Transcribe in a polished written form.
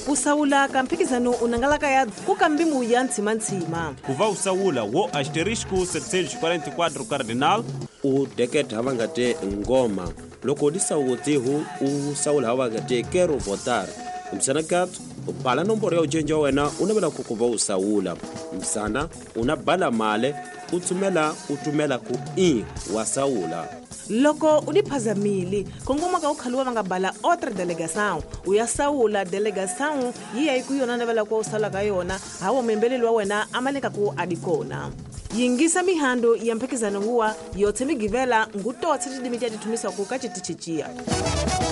usawula ka mphikizano unangalaka ya kukambimu ya ntsima. Kuva usawula wo asterisco 744 cardinal u deket havangate ngoma loko disawutihu usawula havangate kero votar msanakat upala nomboro ya ujenja wena unabela kukuva usawula msana unabala male utumela ku wasawula loko udiphazamili kongoma ka ukhaluwa vangabala otra delegação uyasawula delegação yiya ikuyona navela kwa usawula ka yona hawo membeleli wa wena amaleka ku adikona yingisa mihando ya mphikizano huwa yote migivela ngutotse tidimiti atitumisa ku kachitichichia.